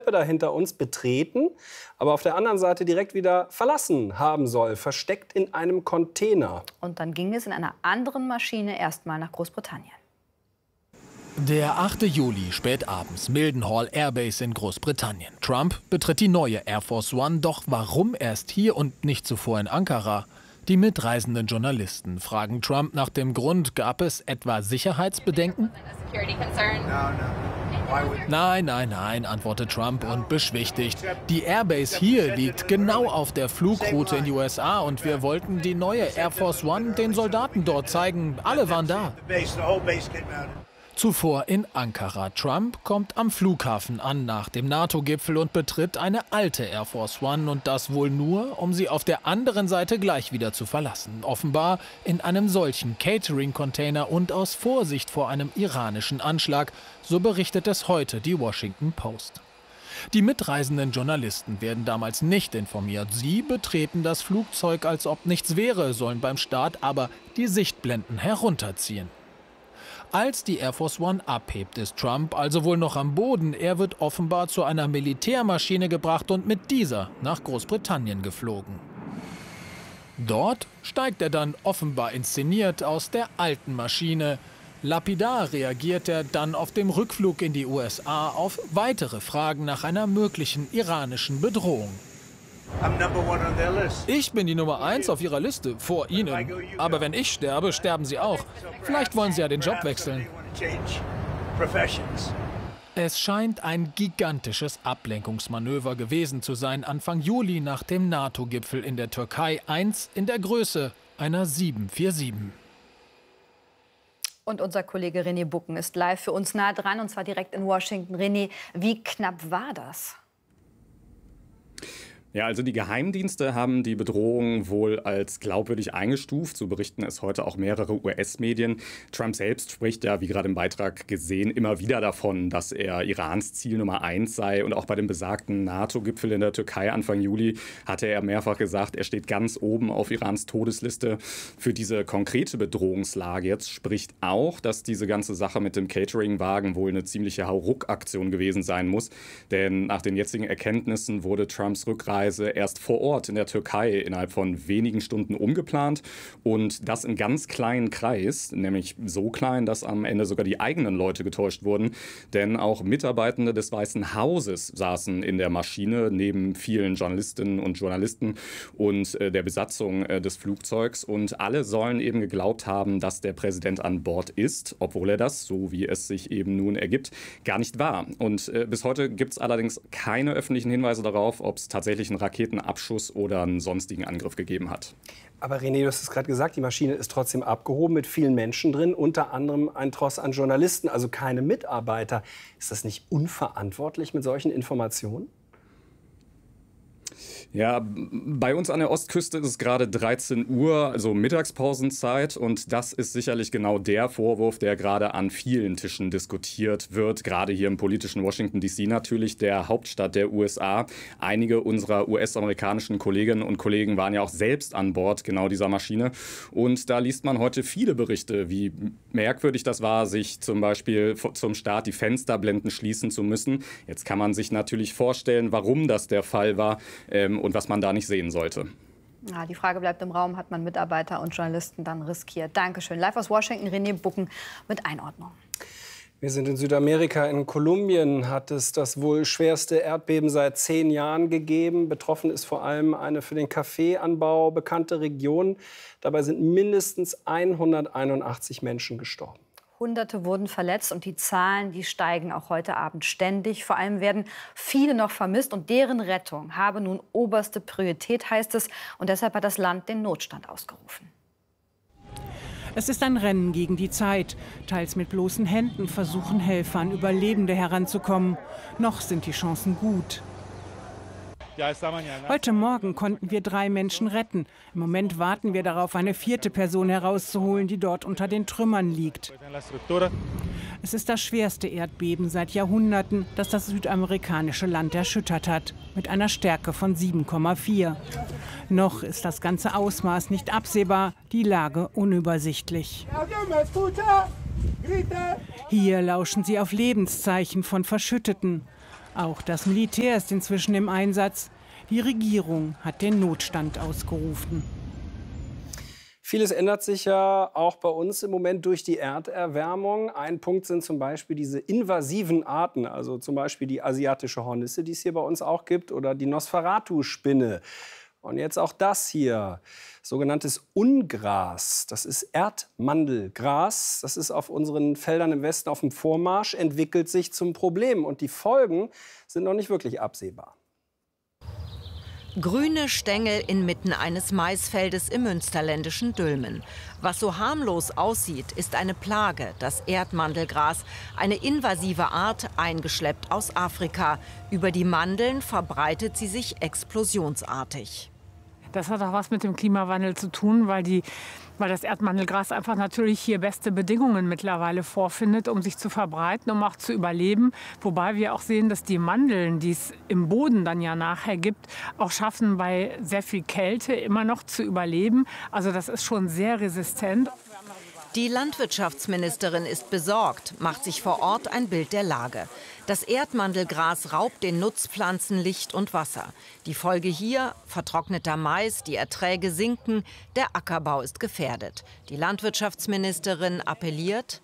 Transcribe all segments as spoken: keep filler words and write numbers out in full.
da hinter uns betreten, aber auf der anderen Seite direkt wieder verlassen haben soll, versteckt in einem Container. Und dann ging es in einer anderen Maschine erstmal nach Großbritannien. Der achte Juli, spät abends, Mildenhall Airbase in Großbritannien. Trump betritt die neue Air Force One, doch warum erst hier und nicht zuvor in Ankara? Die mitreisenden Journalisten fragen Trump nach dem Grund. Gab es etwa Sicherheitsbedenken? Nein, nein, nein, antwortet Trump und beschwichtigt. Die Airbase hier liegt genau auf der Flugroute in die U S A und wir wollten die neue Air Force One den Soldaten dort zeigen. Alle waren da. Zuvor in Ankara. Trump kommt am Flughafen an nach dem NATO-Gipfel und betritt eine alte Air Force One und das wohl nur, um sie auf der anderen Seite gleich wieder zu verlassen. Offenbar in einem solchen Catering-Container und aus Vorsicht vor einem iranischen Anschlag, so berichtet es heute die Washington Post. Die mitreisenden Journalisten werden damals nicht informiert. Sie betreten das Flugzeug, als ob nichts wäre, sollen beim Start aber die Sichtblenden herunterziehen. Als die Air Force One abhebt, ist Trump also wohl noch am Boden. Er wird offenbar zu einer Militärmaschine gebracht und mit dieser nach Großbritannien geflogen. Dort steigt er dann offenbar inszeniert aus der alten Maschine. Lapidar reagiert er dann auf dem Rückflug in die U S A auf weitere Fragen nach einer möglichen iranischen Bedrohung. Ich bin die Nummer eins auf Ihrer Liste, vor Ihnen. Aber wenn ich sterbe, sterben Sie auch. Vielleicht wollen Sie ja den Job wechseln. Es scheint ein gigantisches Ablenkungsmanöver gewesen zu sein, Anfang Juli nach dem NATO-Gipfel in der Türkei. Eins in der Größe einer sieben vier sieben. Und unser Kollege René Bucken ist live für uns nah dran, und zwar direkt in Washington. René, wie knapp war das? Ja, also die Geheimdienste haben die Bedrohung wohl als glaubwürdig eingestuft. So berichten es heute auch mehrere U S-Medien. Trump selbst spricht ja, wie gerade im Beitrag gesehen, immer wieder davon, dass er Irans Ziel Nummer eins sei. Und auch bei dem besagten NATO-Gipfel in der Türkei Anfang Juli hatte er mehrfach gesagt, er steht ganz oben auf Irans Todesliste für diese konkrete Bedrohungslage. Jetzt spricht auch, dass diese ganze Sache mit dem Catering-Wagen wohl eine ziemliche Hauruck-Aktion gewesen sein muss. Denn nach den jetzigen Erkenntnissen wurde Trumps Rückreise erst vor Ort in der Türkei innerhalb von wenigen Stunden umgeplant und das im ganz kleinen Kreis, nämlich so klein, dass am Ende sogar die eigenen Leute getäuscht wurden, denn auch Mitarbeitende des Weißen Hauses saßen in der Maschine neben vielen Journalistinnen und Journalisten und äh, der Besatzung äh, des Flugzeugs und alle sollen eben geglaubt haben, dass der Präsident an Bord ist, obwohl er das, so wie es sich eben nun ergibt, gar nicht war. Und äh, bis heute gibt es allerdings keine öffentlichen Hinweise darauf, ob es tatsächlich einen Raketenabschuss oder einen sonstigen Angriff gegeben hat. Aber René, du hast es gerade gesagt, die Maschine ist trotzdem abgehoben mit vielen Menschen drin, unter anderem ein Tross an Journalisten, also keine Mitarbeiter. Ist das nicht unverantwortlich mit solchen Informationen? Ja, bei uns an der Ostküste ist es gerade dreizehn Uhr, also Mittagspausenzeit. Und das ist sicherlich genau der Vorwurf, der gerade an vielen Tischen diskutiert wird. Gerade hier im politischen Washington D C natürlich, der Hauptstadt der U S A. Einige unserer U S-amerikanischen Kolleginnen und Kollegen waren ja auch selbst an Bord genau dieser Maschine. Und da liest man heute viele Berichte, wie merkwürdig das war, sich zum Beispiel zum Start die Fensterblenden schließen zu müssen. Jetzt kann man sich natürlich vorstellen, warum das der Fall war. Ähm, und was man da nicht sehen sollte. Ja, die Frage bleibt im Raum, hat man Mitarbeiter und Journalisten dann riskiert? Dankeschön. Live aus Washington, René Bucken mit Einordnung. Wir sind in Südamerika. In Kolumbien hat es das wohl schwerste Erdbeben seit zehn Jahren gegeben. Betroffen ist vor allem eine für den Kaffeeanbau bekannte Region. Dabei sind mindestens hunderteinundachtzig Menschen gestorben. Hunderte wurden verletzt und die Zahlen, die steigen auch heute Abend ständig. Vor allem werden viele noch vermisst und deren Rettung habe nun oberste Priorität, heißt es. Und deshalb hat das Land den Notstand ausgerufen. Es ist ein Rennen gegen die Zeit. Teils mit bloßen Händen versuchen Helfer an Überlebende heranzukommen. Noch sind die Chancen gut. Heute Morgen konnten wir drei Menschen retten. Im Moment warten wir darauf, eine vierte Person herauszuholen, die dort unter den Trümmern liegt. Es ist das schwerste Erdbeben seit Jahrhunderten, das das südamerikanische Land erschüttert hat, mit einer Stärke von sieben Komma vier. Noch ist das ganze Ausmaß nicht absehbar, die Lage unübersichtlich. Hier lauschen sie auf Lebenszeichen von Verschütteten. Auch das Militär ist inzwischen im Einsatz. Die Regierung hat den Notstand ausgerufen. Vieles ändert sich ja auch bei uns im Moment durch die Erderwärmung. Ein Punkt sind zum Beispiel diese invasiven Arten, also zum Beispiel die asiatische Hornisse, die es hier bei uns auch gibt, oder die Nosferatu-Spinne. Und jetzt auch das hier, sogenanntes Ungras. Das ist Erdmandelgras. Das ist auf unseren Feldern im Westen auf dem Vormarsch, entwickelt sich zum Problem. Und die Folgen sind noch nicht wirklich absehbar. Grüne Stängel inmitten eines Maisfeldes im münsterländischen Dülmen. Was so harmlos aussieht, ist eine Plage, das Erdmandelgras, eine invasive Art, eingeschleppt aus Afrika. Über die Mandeln verbreitet sie sich explosionsartig. Das hat auch was mit dem Klimawandel zu tun, weil, die, weil das Erdmandelgras einfach natürlich hier beste Bedingungen mittlerweile vorfindet, um sich zu verbreiten, um auch zu überleben. Wobei wir auch sehen, dass die Mandeln, die es im Boden dann ja nachher gibt, auch schaffen, bei sehr viel Kälte immer noch zu überleben. Also das ist schon sehr resistent. Die Landwirtschaftsministerin ist besorgt, macht sich vor Ort ein Bild der Lage. Das Erdmandelgras raubt den Nutzpflanzen Licht und Wasser. Die Folge hier: vertrockneter Mais, die Erträge sinken, der Ackerbau ist gefährdet. Die Landwirtschaftsministerin appelliert: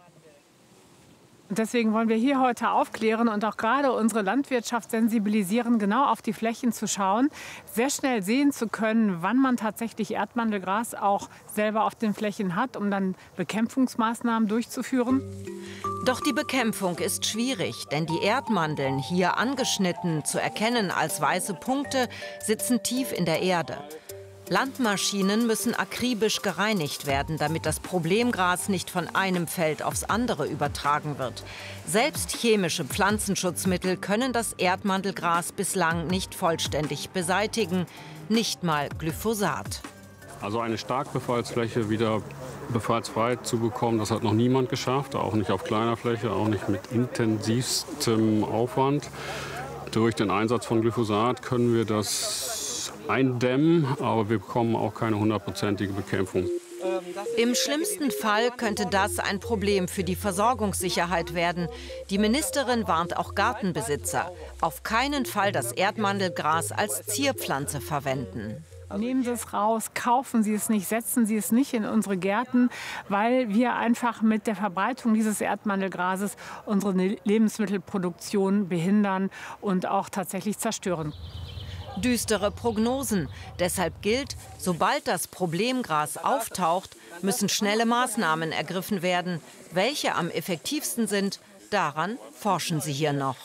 Und deswegen wollen wir hier heute aufklären und auch gerade unsere Landwirtschaft sensibilisieren, genau auf die Flächen zu schauen, sehr schnell sehen zu können, wann man tatsächlich Erdmandelgras auch selber auf den Flächen hat, um dann Bekämpfungsmaßnahmen durchzuführen. Doch die Bekämpfung ist schwierig, denn die Erdmandeln, hier angeschnitten, zu erkennen als weiße Punkte, sitzen tief in der Erde. Landmaschinen müssen akribisch gereinigt werden, damit das Problemgras nicht von einem Feld aufs andere übertragen wird. Selbst chemische Pflanzenschutzmittel können das Erdmandelgras bislang nicht vollständig beseitigen, nicht mal Glyphosat. Also eine Starkbefallsfläche wieder befallsfrei zu bekommen, das hat noch niemand geschafft, auch nicht auf kleiner Fläche, auch nicht mit intensivstem Aufwand. Durch den Einsatz von Glyphosat können wir das eindämmen, aber wir bekommen auch keine hundertprozentige Bekämpfung. Im schlimmsten Fall könnte das ein Problem für die Versorgungssicherheit werden. Die Ministerin warnt auch Gartenbesitzer: auf keinen Fall das Erdmandelgras als Zierpflanze verwenden. Nehmen Sie es raus, kaufen Sie es nicht, setzen Sie es nicht in unsere Gärten, weil wir einfach mit der Verbreitung dieses Erdmandelgrases unsere Lebensmittelproduktion behindern und auch tatsächlich zerstören. Düstere Prognosen. Deshalb gilt: sobald das Problemgras auftaucht, müssen schnelle Maßnahmen ergriffen werden. Welche am effektivsten sind, daran forschen sie hier noch.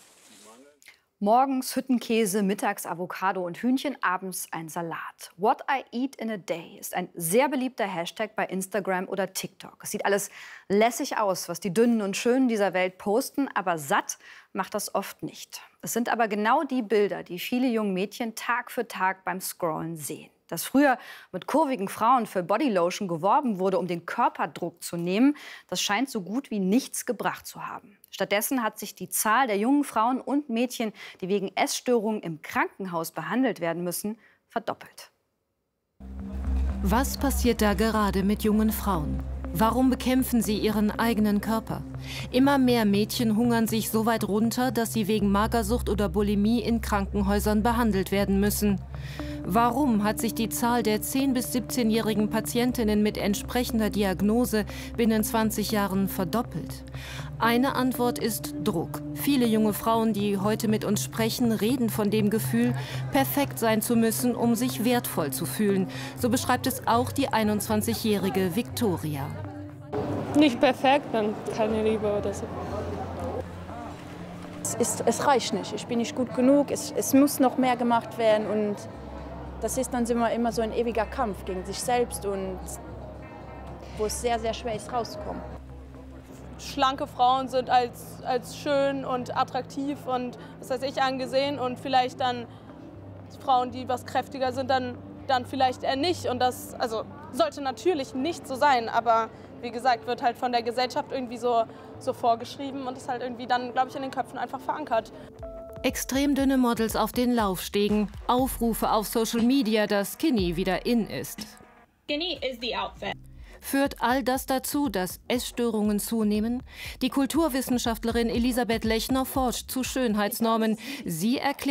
Morgens Hüttenkäse, mittags Avocado und Hühnchen, abends ein Salat. What I eat in a day ist ein sehr beliebter Hashtag bei Instagram oder TikTok. Es sieht alles lässig aus, was die Dünnen und Schönen dieser Welt posten, aber satt macht das oft nicht. Es sind aber genau die Bilder, die viele junge Mädchen Tag für Tag beim Scrollen sehen. Dass früher mit kurvigen Frauen für Bodylotion geworben wurde, um den Körperdruck zu nehmen, das scheint so gut wie nichts gebracht zu haben. Stattdessen hat sich die Zahl der jungen Frauen und Mädchen, die wegen Essstörungen im Krankenhaus behandelt werden müssen, verdoppelt. Was passiert da gerade mit jungen Frauen? Warum bekämpfen sie ihren eigenen Körper? Immer mehr Mädchen hungern sich so weit runter, dass sie wegen Magersucht oder Bulimie in Krankenhäusern behandelt werden müssen. Warum hat sich die Zahl der zehn- bis siebzehnjährigen Patientinnen mit entsprechender Diagnose binnen zwanzig Jahren verdoppelt? Eine Antwort ist Druck. Viele junge Frauen, die heute mit uns sprechen, reden von dem Gefühl, perfekt sein zu müssen, um sich wertvoll zu fühlen. So beschreibt es auch die einundzwanzigjährige Victoria. Nicht perfekt, dann keine Liebe oder so. Es, ist, es reicht nicht, ich bin nicht gut genug, es, es muss noch mehr gemacht werden und das ist dann immer, immer so ein ewiger Kampf gegen sich selbst und wo es sehr, sehr schwer ist, rauszukommen. Schlanke Frauen sind als, als schön und attraktiv und was weiß ich angesehen und vielleicht dann Frauen, die was kräftiger sind, dann, dann vielleicht eher nicht. Und das also, sollte natürlich nicht so sein, aber wie gesagt, wird halt von der Gesellschaft irgendwie so, so vorgeschrieben und ist halt irgendwie dann, glaube ich, in den Köpfen einfach verankert. Extrem dünne Models auf den Laufstegen, Aufrufe auf Social Media, dass Skinny wieder in ist. Skinny is the outfit. Führt all das dazu, dass Essstörungen zunehmen? Die Kulturwissenschaftlerin Elisabeth Lechner forscht zu Schönheitsnormen. Sie erklärt